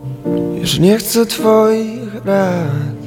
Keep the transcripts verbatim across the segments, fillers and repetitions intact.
Już nie chcę twoich rad.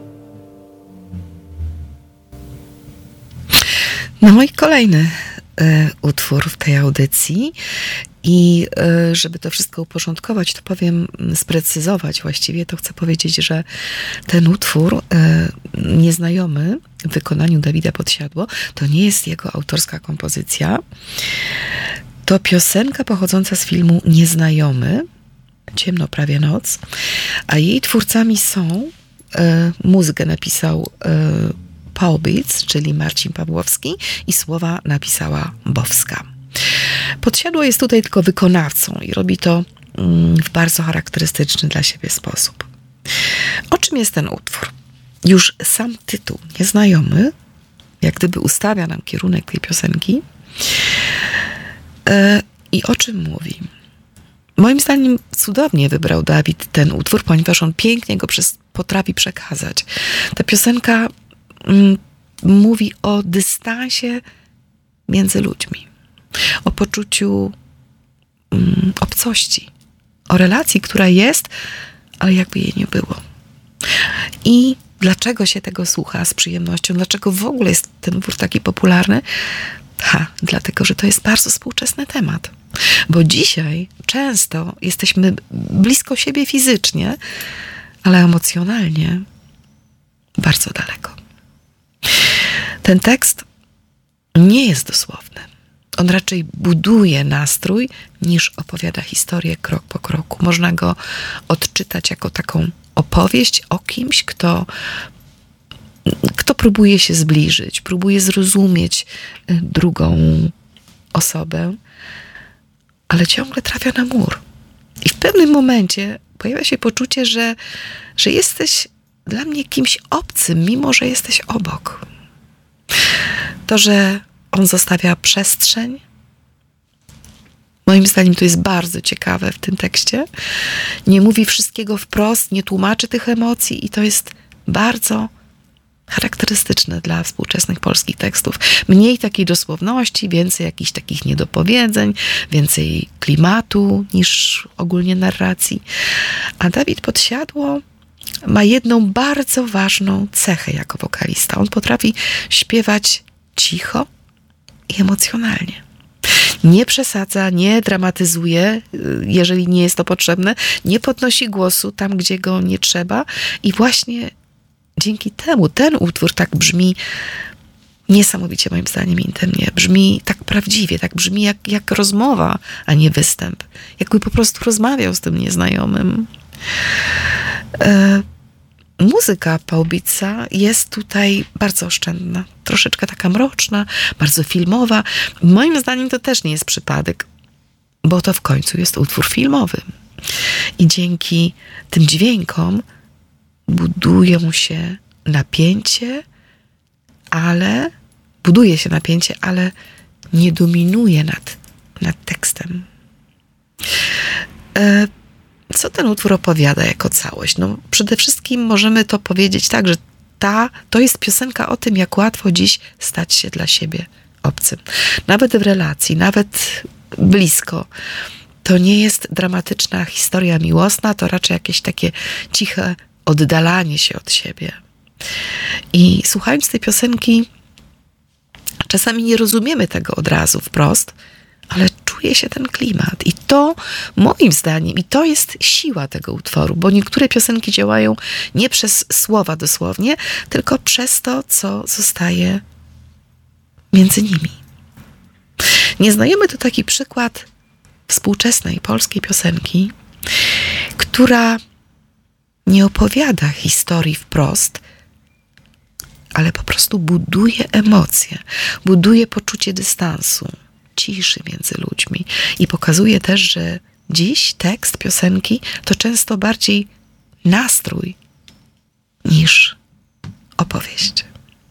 No i kolejny y, utwór w tej audycji. I y, żeby to wszystko uporządkować, to powiem, sprecyzować właściwie, to chcę powiedzieć, że ten utwór y, Nieznajomy w wykonaniu Dawida Podsiadło to nie jest jego autorska kompozycja. To piosenka pochodząca z filmu Nieznajomy, Ciemno prawie noc, a jej twórcami są, y, muzykę napisał y, Paul Beats, czyli Marcin Pawłowski, i słowa napisała Bowska. Podsiadło jest tutaj tylko wykonawcą i robi to w bardzo charakterystyczny dla siebie sposób. O czym jest ten utwór? Już sam tytuł Nieznajomy, jak gdyby ustawia nam kierunek tej piosenki. I o czym mówi? Moim zdaniem cudownie wybrał Dawid ten utwór, ponieważ on pięknie go przez, potrafi przekazać. Ta piosenka mm, mówi o dystansie między ludźmi, o poczuciu mm, obcości, o relacji, która jest, ale jakby jej nie było. I dlaczego się tego słucha z przyjemnością? Dlaczego w ogóle jest ten utwór taki popularny? Ha, dlatego, że to jest bardzo współczesny temat. Bo dzisiaj często jesteśmy blisko siebie fizycznie, ale emocjonalnie bardzo daleko. Ten tekst nie jest dosłowny. On raczej buduje nastrój, niż opowiada historię krok po kroku. Można go odczytać jako taką opowieść o kimś, kto, kto próbuje się zbliżyć, próbuje zrozumieć drugą osobę, ale ciągle trafia na mur. I w pewnym momencie pojawia się poczucie, że, że jesteś dla mnie kimś obcym, mimo że jesteś obok. To, że on zostawia przestrzeń, moim zdaniem to jest bardzo ciekawe w tym tekście. Nie mówi wszystkiego wprost, nie tłumaczy tych emocji i to jest bardzo charakterystyczne dla współczesnych polskich tekstów. Mniej takiej dosłowności, więcej jakichś takich niedopowiedzeń, więcej klimatu niż ogólnie narracji. A Dawid Podsiadło ma jedną bardzo ważną cechę jako wokalista. On potrafi śpiewać cicho i emocjonalnie. Nie przesadza, nie dramatyzuje, jeżeli nie jest to potrzebne, nie podnosi głosu tam, gdzie go nie trzeba i właśnie dzięki temu ten utwór tak brzmi niesamowicie, moim zdaniem, intymnie. Brzmi tak prawdziwie, tak brzmi jak, jak rozmowa, a nie występ. Jakby po prostu rozmawiał z tym nieznajomym. E, muzyka Paul Beatsa jest tutaj bardzo oszczędna. Troszeczkę taka mroczna, bardzo filmowa. Moim zdaniem to też nie jest przypadek, bo to w końcu jest utwór filmowy. I dzięki tym dźwiękom budują się napięcie, ale buduje się napięcie, ale nie dominuje nad, nad tekstem. E, co ten utwór opowiada jako całość? No, przede wszystkim możemy to powiedzieć tak, że ta, to jest piosenka o tym, jak łatwo dziś stać się dla siebie obcym. Nawet w relacji, nawet blisko. To nie jest dramatyczna historia miłosna, to raczej jakieś takie ciche oddalanie się od siebie. I słuchając tej piosenki, czasami nie rozumiemy tego od razu wprost, ale czuje się ten klimat. I to, moim zdaniem, i to jest siła tego utworu, bo niektóre piosenki działają nie przez słowa dosłownie, tylko przez to, co zostaje między nimi. Nieznajomy to taki przykład współczesnej polskiej piosenki, która nie opowiada historii wprost, ale po prostu buduje emocje, buduje poczucie dystansu, ciszy między ludźmi i pokazuje też, że dziś tekst piosenki to często bardziej nastrój niż opowieść.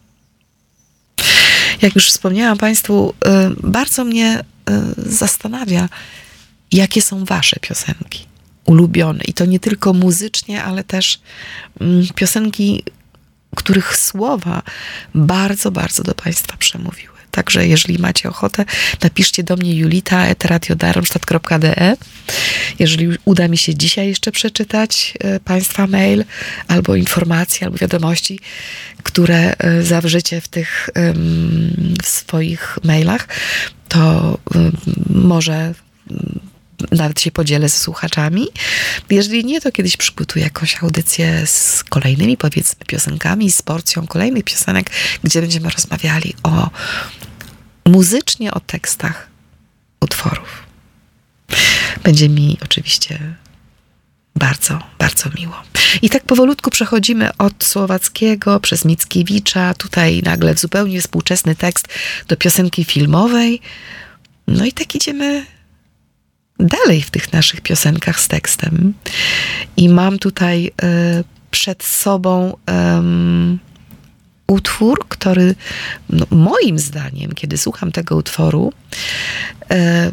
Jak już wspomniałam Państwu, bardzo mnie zastanawia, jakie są Wasze piosenki ulubione. I to nie tylko muzycznie, ale też piosenki, których słowa bardzo, bardzo do Państwa przemówiły. Także jeżeli macie ochotę, napiszcie do mnie julita at radio darmstadt kropka d e. Jeżeli uda mi się dzisiaj jeszcze przeczytać e, Państwa mail, albo informacje, albo wiadomości, które e, zawrzycie w tych e, w swoich mailach, to e, może nawet się podzielę ze słuchaczami. Jeżeli nie, to kiedyś przygotuję jakąś audycję z kolejnymi, powiedzmy, piosenkami, z porcją kolejnych piosenek, gdzie będziemy rozmawiali o muzycznie o tekstach utworów. Będzie mi oczywiście bardzo, bardzo miło. I tak powolutku przechodzimy od Słowackiego przez Mickiewicza, tutaj nagle w zupełnie współczesny tekst do piosenki filmowej. No i tak idziemy dalej w tych naszych piosenkach z tekstem. I mam tutaj y, przed sobą um, utwór, który no, moim zdaniem, kiedy słucham tego utworu, y,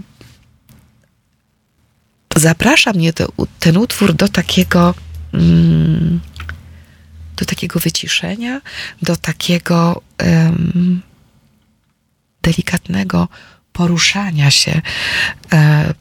zaprasza mnie to, ten utwór do takiego mm, do takiego wyciszenia, do takiego um, delikatnego poruszania się e,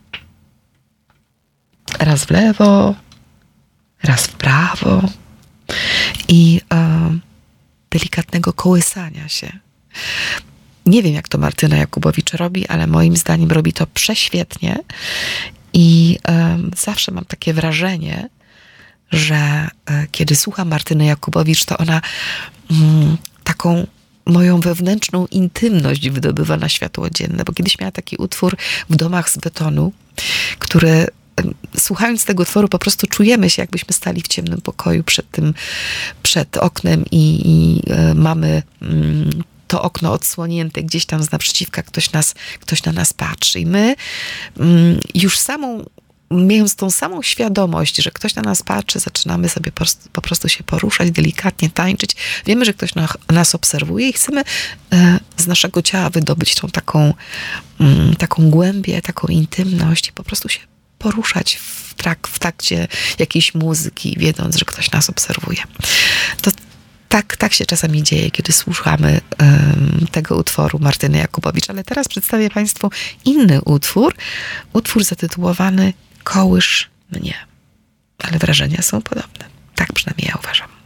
raz w lewo, raz w prawo i e, delikatnego kołysania się. Nie wiem, jak to Martyna Jakubowicz robi, ale moim zdaniem robi to prześwietnie i e, zawsze mam takie wrażenie, że e, kiedy słucham Martyny Jakubowicz, to ona mm, taką moją wewnętrzną intymność wydobywa na światło dzienne, bo kiedyś miała taki utwór W domach z betonu, który słuchając tego utworu po prostu czujemy się, jakbyśmy stali w ciemnym pokoju przed tym, przed oknem i, i y, mamy mm, to okno odsłonięte, gdzieś tam z naprzeciwka ktoś nas, ktoś na nas patrzy. I my mm, już samą mając tą samą świadomość, że ktoś na nas patrzy, zaczynamy sobie po prostu, po prostu się poruszać, delikatnie tańczyć. Wiemy, że ktoś na, nas obserwuje i chcemy e, z naszego ciała wydobyć tą taką, mm, taką głębię, taką intymność i po prostu się poruszać w, trak, w takcie jakiejś muzyki, wiedząc, że ktoś nas obserwuje. To tak, tak się czasami dzieje, kiedy słuchamy um, tego utworu Martyny Jakubowicz. Ale teraz przedstawię Państwu inny utwór. Utwór zatytułowany Kołysz mnie. Ale wrażenia są podobne. Tak przynajmniej ja uważam.